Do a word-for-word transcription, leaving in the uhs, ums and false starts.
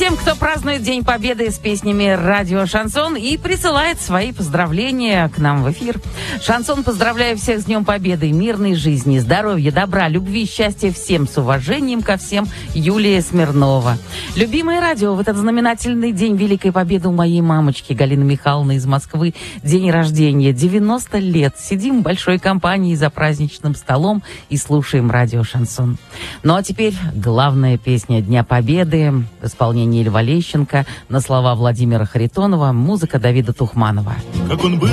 всем, кто празднует День Победы с песнями «Радио Шансон» и присылает свои поздравления к нам в эфир. Шансон, поздравляю всех с Днем Победы, мирной жизни, здоровья, добра, любви, счастья всем, с уважением ко всем, Юлия Смирнова. Любимое радио, в этот знаменательный день Великой Победы у моей мамочки Галины Михайловны из Москвы день рождения, девяносто лет. Сидим в большой компании за праздничным столом и слушаем радио Шансон. Ну а теперь главная песня Дня Победы в исполнении Льва Лещенко, на слова Владимира Харитонова, музыка Давида Тухманова. Как он был